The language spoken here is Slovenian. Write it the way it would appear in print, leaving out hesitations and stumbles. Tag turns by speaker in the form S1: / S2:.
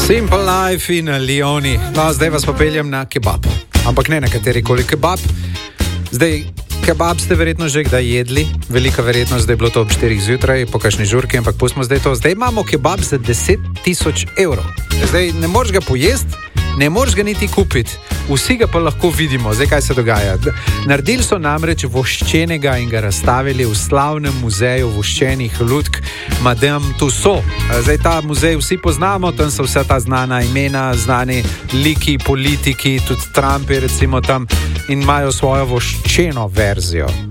S1: Simple Life in Leoni. No, zdaj vas popeljem na kebab. Ampak ne na katerikoli kebab. Zdaj, kebab ste verjetno že kdaj jedli. Velika verjetnost, da je bilo to ob 4 zjutraj, po kakšni žurki, ampak pustimo zdaj to. Zdaj imamo kebab za 10.000 evrov. Zdaj, ne moreš ga pojesti, ne moreš ga niti kupiti. Vsi ga pa lahko vidimo. Zdaj, kaj se dogaja? Naredili so namreč voščenega in ga razstavili v slavnem muzeju voščenih lutk Madame Tussauds. Zdaj, ta muzej vsi poznamo, tam so vsa ta znana imena, znani liki, politiki, tudi Trump je recimo tam in imajo svojo voščeno verzijo.